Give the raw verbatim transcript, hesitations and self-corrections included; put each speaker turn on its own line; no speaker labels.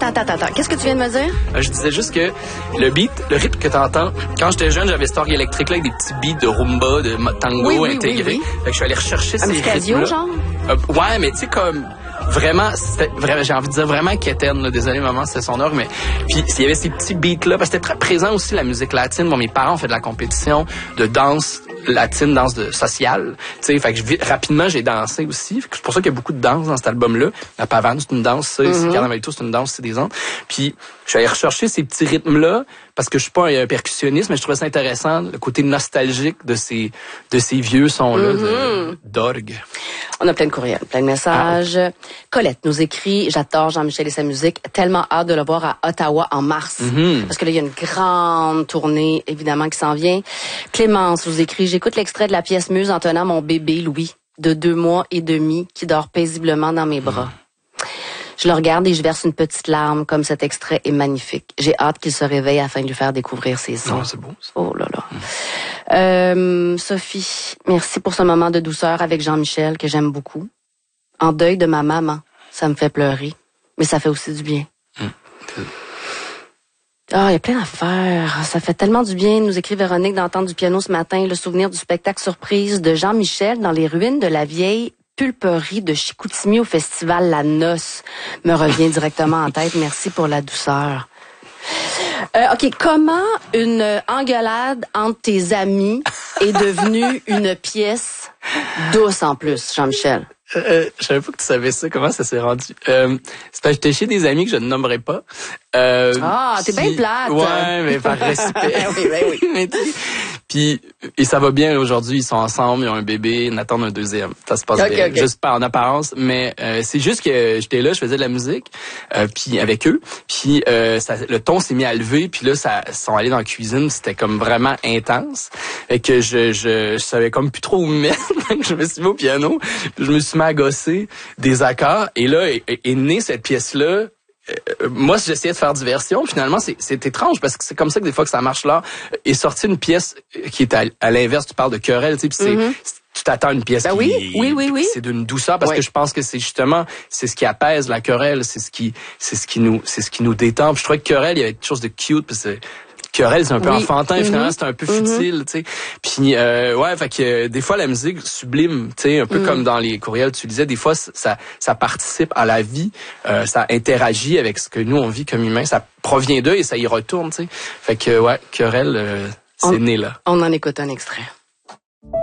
attends, attends, attends. Qu'est-ce que tu viens de me dire?
Je disais juste que le beat, le rythme que t'entends, quand j'étais jeune, j'avais cette orgue électrique-là avec des petits beats de rumba, de tango
oui, oui,
intégrés.
Oui, oui.
Fait que je suis allé rechercher
Un
ces
petit Casio,
rythmes-là.
genre?
Euh, ouais, mais tu sais, comme... Vraiment, c'était vraiment, j'ai envie de dire vraiment quétaine, là. Désolé, maman, c'était son orgue, mais puis il y avait ces petits beats-là, parce que c'était très présent aussi la musique latine. Bon, mes parents ont fait de la compétition de danse latine, danse de sociale. Tu sais, fait que je, rapidement, j'ai dansé aussi. C'est pour ça qu'il y a beaucoup de danse dans cet album-là. La pavane, c'est une danse, ça, mm-hmm. Carnaval tout, c'est une danse, c'est des ondes. Puis je suis allé rechercher ces petits rythmes-là, parce que je suis pas un, un percussionniste, mais je trouvais ça intéressant, le côté nostalgique de ces, de ces vieux sons-là, mm-hmm. d'orgue.
On a plein de courriels, plein de messages. Ah. Colette nous écrit, j'adore Jean-Michel et sa musique, tellement hâte de le voir à Ottawa en mars. Mm-hmm. Parce que là, il y a une grande tournée, évidemment, qui s'en vient. Clémence nous écrit, j'écoute l'extrait de la pièce Muse en tenant mon bébé Louis, de deux mois et demi, qui dort paisiblement dans mes bras. Mm. Je le regarde et je verse une petite larme, comme cet extrait est magnifique. J'ai hâte qu'il se réveille afin de lui faire découvrir ses sons.
Oh, c'est beau, ça.
Oh là là. Mm. Euh, Sophie, merci pour ce moment de douceur avec Jean-Michel, que j'aime beaucoup. En deuil de ma maman, ça me fait pleurer, mais ça fait aussi du bien. Mm. Ah, il y a plein d'affaires. Ça fait tellement du bien, nous écrit Véronique, d'entendre du piano ce matin, le souvenir du spectacle surprise de Jean-Michel dans les ruines de la vieille pulperie de Chicoutimi au festival La Noce me revient directement en tête. Merci pour la douceur. Euh, OK, comment une engueulade entre tes amis est devenue une pièce douce en plus, Jean-Michel?
Euh, je savais pas que tu savais ça. Comment ça s'est rendu? Euh, c'est parce que j'étais chez des amis que je ne nommerai pas. Euh,
ah, t'es bien plate.
Ouais, mais par respect.
oui, ben oui.
mais puis, et ça va bien aujourd'hui. Ils sont ensemble, ils ont un bébé, ils attendent un deuxième. Ça se passe
okay,
bien.
Okay.
Juste pas en apparence, mais euh, c'est juste que j'étais là, je faisais de la musique, euh, puis avec eux. Puis euh, ça, le ton s'est mis à lever. Puis là, ça, ils sont allés dans la cuisine. C'était comme vraiment intense. Et que je, je, je savais comme plus trop où me mettre. Je me suis mis au piano. Puis je me suis mis à gosser des accords. Et là, est, est née cette pièce-là. Euh, moi, j'essayais de faire diversion. Finalement, c'est, c'est étrange parce que c'est comme ça que des fois que ça marche là. Est sortie une pièce qui est à, à l'inverse. Tu parles de querelle, tu sais, puis c'est, mm-hmm. c'est, tu t'attends à une pièce
ben
qui,
oui, oui, oui, oui.
c'est d'une douceur parce
oui.
que je pense que c'est justement c'est ce qui apaise la querelle, c'est ce qui, c'est ce qui nous, c'est ce qui nous détend. Puis je trouvais que querelle, il y avait quelque chose de cute parce que querelle, c'est un peu oui. enfantin, mm-hmm. finalement, c'est un peu futile, mm-hmm. tu sais. Puis, euh, ouais, fait que euh, des fois, la musique sublime, tu sais, un peu mm. comme dans les courriels, tu disais, des fois, ça ça participe à la vie, euh, ça interagit avec ce que nous, on vit comme humains, ça provient d'eux et ça y retourne, tu sais. Fait que, ouais, querelle, euh, c'est
on,
né là.
On en écoute un extrait.